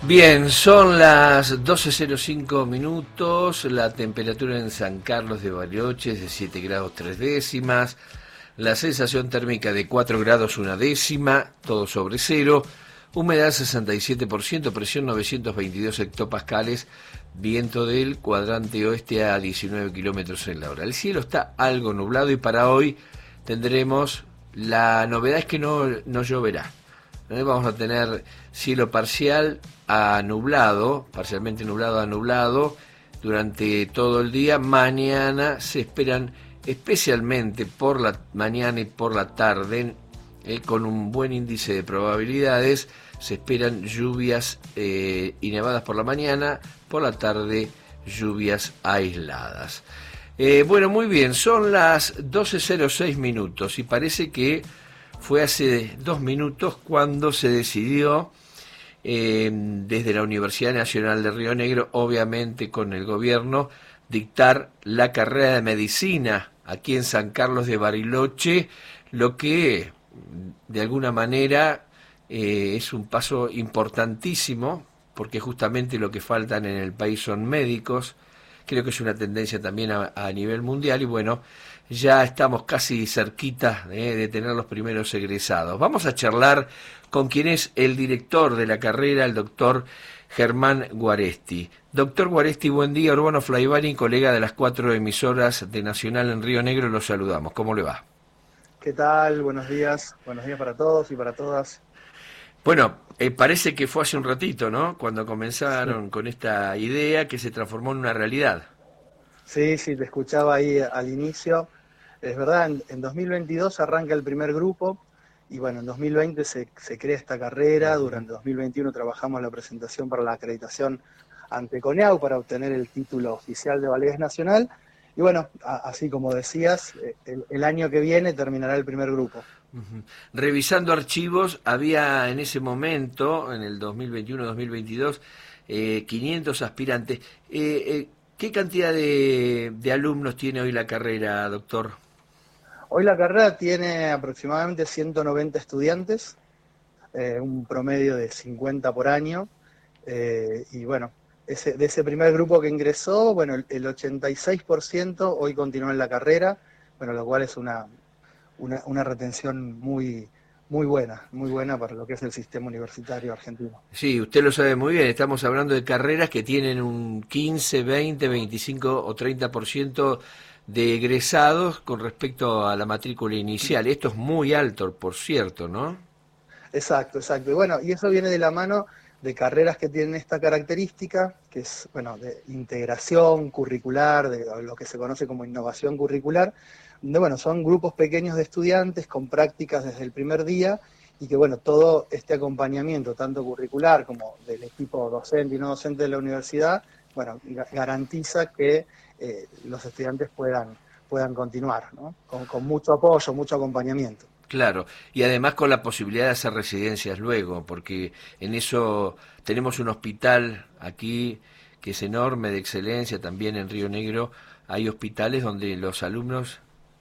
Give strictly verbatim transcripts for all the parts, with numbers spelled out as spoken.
Bien, son las doce cero cinco minutos, la temperatura en San Carlos de Bariloche es de siete grados tres décimas, la sensación térmica de cuatro grados una décima, todo sobre cero, humedad sesenta y siete por ciento, presión novecientos veintidós hectopascales, viento del cuadrante oeste a diecinueve kilómetros en la hora. El cielo está algo nublado y para hoy tendremos, la novedad es que no, no lloverá. Vamos a tener cielo parcial a nublado, parcialmente nublado a nublado, durante todo el día. Mañana se esperan, especialmente por la mañana y por la tarde, eh, con un buen índice de probabilidades, se esperan lluvias eh, y nevadas por la mañana, por la tarde lluvias aisladas. Eh, bueno, muy bien, son las doce cero seis minutos y parece que fue hace dos minutos cuando se decidió eh, desde la Universidad Nacional de Río Negro, obviamente con el gobierno, dictar la carrera de medicina aquí en San Carlos de Bariloche, lo que de alguna manera eh, es un paso importantísimo, porque justamente lo que faltan en el país son médicos. Creo que es una tendencia también a, a nivel mundial y bueno, ya estamos casi cerquita eh, de tener los primeros egresados. Vamos a charlar con quien es el director de la carrera, el doctor Germán Guaresti. Doctor Guaresti, buen día. Urbano Flaivani, colega de las cuatro emisoras de Nacional en Río Negro, los saludamos. ¿Cómo le va? ¿Qué tal? Buenos días. Buenos días para todos y para todas. Bueno, eh, parece que fue hace un ratito, ¿no? Cuando comenzaron sí. con esta idea que se transformó en una realidad. Sí, sí, te escuchaba ahí al inicio. Es verdad, en, en dos mil veintidós arranca el primer grupo y bueno, en dos mil veinte se, se crea esta carrera. Durante dos mil veintiuno trabajamos la presentación para la acreditación ante CONEAU para obtener el título oficial de validez nacional. Y bueno, a, así como decías, el, el año que viene terminará el primer grupo. Uh-huh. Revisando archivos, había en ese momento, en el dos mil veintiuno dos mil veintidós, eh, quinientos aspirantes. Eh, eh, ¿Qué cantidad de, de alumnos tiene hoy la carrera, doctor? Hoy la carrera tiene aproximadamente ciento noventa estudiantes, eh, un promedio de cincuenta por año, eh, y bueno, ese, de ese primer grupo que ingresó, bueno, el, el ochenta y seis por ciento hoy continúa en la carrera, bueno, lo cual es una... Una, una retención muy, muy buena, muy buena para lo que es el sistema universitario argentino. Sí, usted lo sabe muy bien, estamos hablando de carreras que tienen un quince, veinte, veinticinco o treinta por ciento de egresados con respecto a la matrícula inicial. Esto es muy alto, por cierto, ¿no? Exacto, exacto. Y bueno, y eso viene de la mano de carreras que tienen esta característica, que es, bueno, de integración curricular, de lo que se conoce como innovación curricular, donde, bueno, son grupos pequeños de estudiantes con prácticas desde el primer día y que, bueno, todo este acompañamiento, tanto curricular como del equipo docente y no docente de la universidad, bueno, garantiza que eh, los estudiantes puedan, puedan continuar, ¿no? Con, con mucho apoyo, mucho acompañamiento. Claro, y además con la posibilidad de hacer residencias luego, porque en eso tenemos un hospital aquí que es enorme, de excelencia, también en Río Negro hay hospitales donde los alumnos,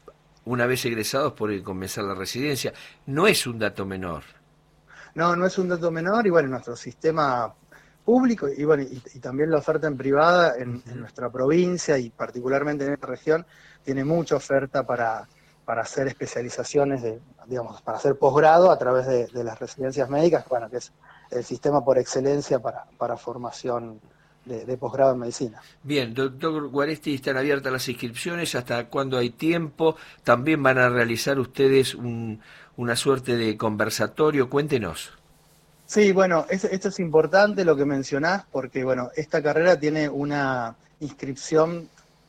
una vez egresados, pueden comenzar la residencia. No es un dato menor. No, no es un dato menor, y bueno, nuestro sistema público y bueno y, y también la oferta en privada en, uh-huh. en nuestra provincia y particularmente en esta región tiene mucha oferta para para hacer especializaciones, de, digamos, para hacer posgrado a través de, de las residencias médicas, bueno, que es el sistema por excelencia para, para formación de, de posgrado en medicina. Bien, doctor Guaresti, están abiertas las inscripciones, ¿hasta cuándo hay tiempo? También van a realizar ustedes un, una suerte de conversatorio, cuéntenos. Sí, bueno, es, esto es importante lo que mencionás, porque bueno, esta carrera tiene una inscripción.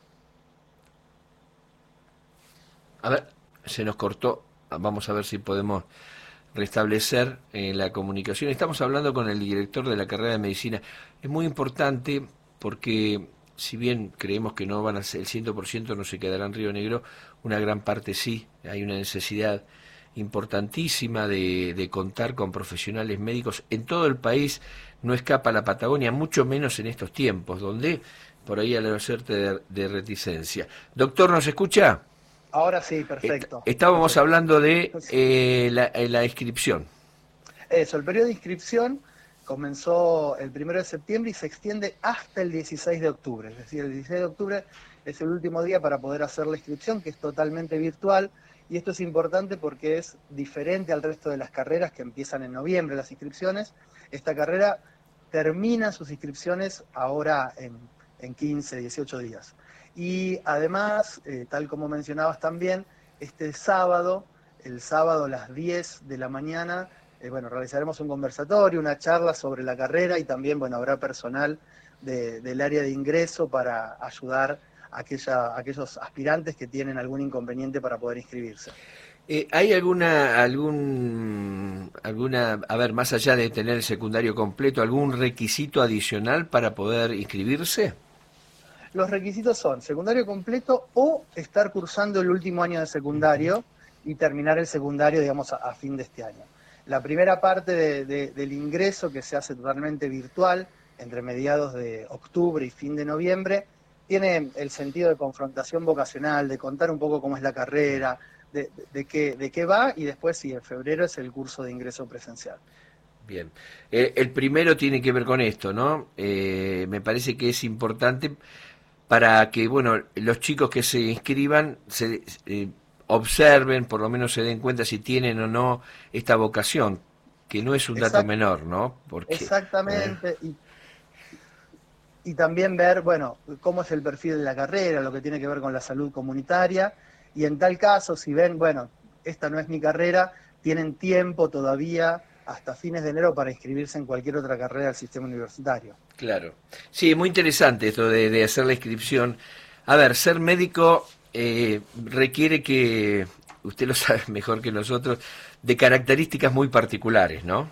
A ver, se nos cortó, vamos a ver si podemos restablecer eh, la comunicación. Estamos hablando con el director de la carrera de medicina. Es muy importante porque si bien creemos que no van a ser, el cien por ciento no se quedará en Río Negro, una gran parte sí. Hay una necesidad importantísima de, de contar con profesionales médicos en todo el país. No escapa la Patagonia, mucho menos en estos tiempos, donde por ahí hay una suerte de, de reticencia. Doctor, ¿nos escucha? Ahora sí, perfecto. Estábamos perfecto. hablando de eh, la, la inscripción. Eso, el periodo de inscripción comenzó el primero de septiembre y se extiende hasta el dieciséis de octubre. Es decir, el dieciséis de octubre es el último día para poder hacer la inscripción, que es totalmente virtual. Y esto es importante porque es diferente al resto de las carreras que empiezan en noviembre las inscripciones. Esta carrera termina sus inscripciones ahora en, en quince, dieciocho días. Y además, eh, tal como mencionabas también, este sábado, el sábado a las diez de la mañana, eh, bueno, realizaremos un conversatorio, una charla sobre la carrera y también, bueno, habrá personal de, del área de ingreso para ayudar a aquella, a aquellos aspirantes que tienen algún inconveniente para poder inscribirse. Eh, ¿Hay alguna, algún, alguna, a ver, más allá de tener el secundario completo, algún requisito adicional para poder inscribirse? Los requisitos son secundario completo o estar cursando el último año de secundario y terminar el secundario, digamos, a, a fin de este año. La primera parte de, de, del ingreso, que se hace totalmente virtual, entre mediados de octubre y fin de noviembre, tiene el sentido de confrontación vocacional, de contar un poco cómo es la carrera, de, de, de, qué, de qué va, y después, sí, en febrero es el curso de ingreso presencial. Bien. Eh, el primero tiene que ver con esto, ¿no? Eh, me parece que es importante para que, bueno, los chicos que se inscriban se eh, observen, por lo menos se den cuenta si tienen o no esta vocación, que no es un dato Exact- menor, ¿no? Porque, Exactamente, eh, y y también ver, bueno, cómo es el perfil de la carrera, lo que tiene que ver con la salud comunitaria, y en tal caso, si ven, bueno, esta no es mi carrera, tienen tiempo todavía hasta fines de enero para inscribirse en cualquier otra carrera del sistema universitario. claro. Sí, es muy interesante esto de, de hacer la inscripción. A ver, ser médico eh, requiere que, usted lo sabe mejor que nosotros, de características muy particulares, ¿no?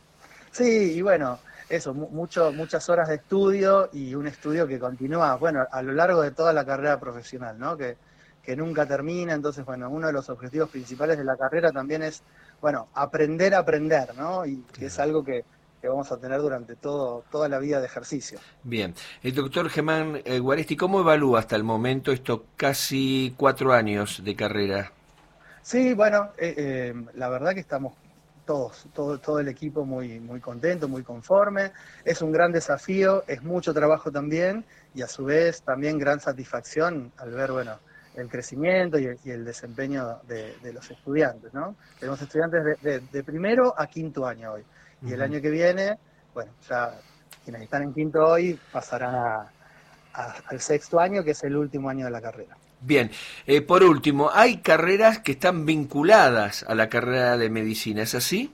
Sí, y bueno, eso, mu- mucho, muchas horas de estudio y un estudio que continúa, bueno, a lo largo de toda la carrera profesional, ¿no? Que, que nunca termina. Entonces, bueno, uno de los objetivos principales de la carrera también es, bueno, aprender a aprender, ¿no? Y que es algo que, que vamos a tener durante todo, toda la vida de ejercicio. Bien. El doctor Germán eh, Guaresti, ¿cómo evalúa hasta el momento estos casi cuatro años de carrera? Sí, bueno, eh, eh, la verdad que estamos todos, todo, todo el equipo muy, muy contento, muy conforme. Es un gran desafío, es mucho trabajo también y a su vez también gran satisfacción al ver, bueno, el crecimiento y el, y el desempeño de, de los estudiantes, ¿no? Tenemos estudiantes de, de- de primero a quinto año hoy y el Ujú. año que viene, bueno, ya quienes están en quinto hoy pasarán a- a- al sexto año, que es el último año de la carrera. Bien. Eh, por último, hay carreras que están vinculadas a la carrera de medicina, ¿es así?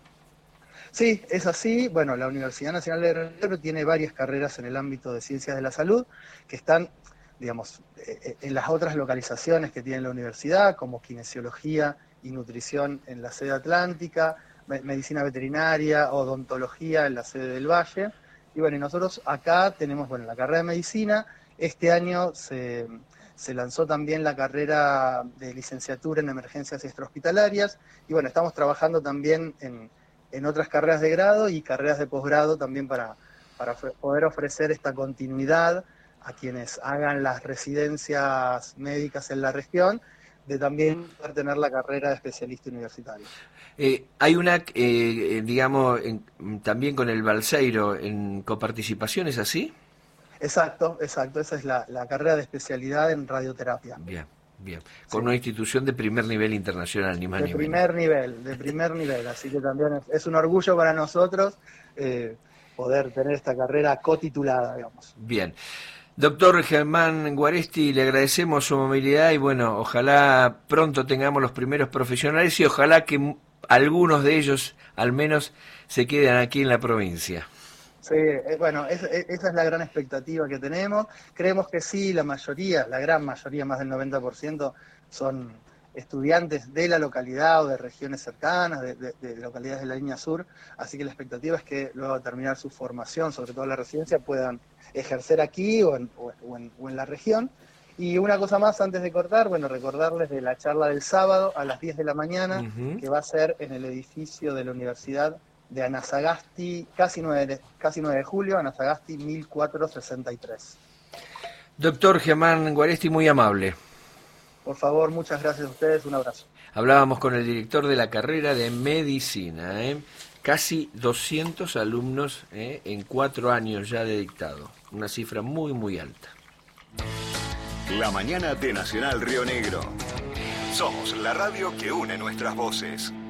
Sí, es así. Bueno, la Universidad Nacional de Río Negro tiene varias carreras en el ámbito de ciencias de la salud que están, digamos, eh, en las otras localizaciones que tiene la universidad, como kinesiología y nutrición en la sede atlántica, me- medicina veterinaria, odontología en la sede del Valle. Y bueno, y nosotros acá tenemos, bueno, la carrera de medicina. Este año se, se lanzó también la carrera de licenciatura en emergencias extrahospitalarias. Y bueno, estamos trabajando también en en otras carreras de grado y carreras de posgrado también para, para poder ofrecer esta continuidad a quienes hagan las residencias médicas en la región, de también poder tener la carrera de especialista universitario. Eh, hay una, eh, digamos, en- también con el Balseiro en coparticipación, ¿es así? Exacto, exacto, esa es la, la carrera de especialidad en radioterapia. Bien, bien. Con Sí, una institución de primer nivel internacional, ni más de ni menos. primer nivel, de primer nivel, así que también es, es un orgullo para nosotros eh, poder tener esta carrera cotitulada, digamos. Bien. Doctor Germán Guaresti, le agradecemos su movilidad y bueno, ojalá pronto tengamos los primeros profesionales y ojalá que m- algunos de ellos al menos se queden aquí en la provincia. Sí, eh, bueno, es- es- esa es la gran expectativa que tenemos. Creemos que sí, la mayoría, la gran mayoría, más del noventa por ciento, son estudiantes de la localidad o de regiones cercanas, de, de- de localidades de la línea sur, así que la expectativa es que luego de terminar su formación, sobre todo la residencia, puedan ejercer aquí o en, o- o en- o en la región. Y una cosa más antes de cortar, bueno, recordarles de la charla del sábado a las diez de la mañana, Ujú. que va a ser en el edificio de la Universidad de Anasagasti, casi nueve de, casi nueve de julio, Anasagasti mil cuatrocientos sesenta y tres. Doctor Germán Guaresti, muy amable. Por favor, muchas gracias a ustedes, un abrazo. Hablábamos con el director de la carrera de medicina, ¿eh? casi doscientos alumnos eh, en cuatro años ya de dictado. Una cifra muy, muy alta. La mañana de Nacional Río Negro. Somos la radio que une nuestras voces.